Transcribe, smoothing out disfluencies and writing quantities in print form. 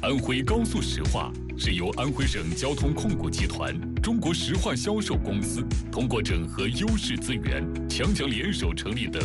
安徽高速石化是由安徽省交通控股集团、中国石化销售公司通过整合优势资源，强强联手成立的